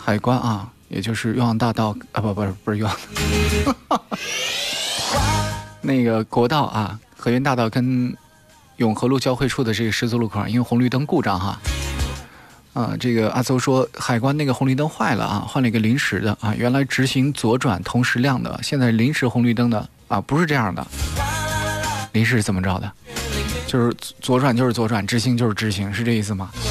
海关啊，也就是岳阳大道啊，不是岳阳，那个国道啊，河源大道跟永和路交汇处的这个十字路口，因为红绿灯故障哈。这个阿邹说海关那个红绿灯坏了啊，换了一个临时的啊，原来直行左转同时亮的，现在临时红绿灯的啊，不是这样的。临时是怎么着的？就是左转就是左转，直行就是直行，是这意思吗？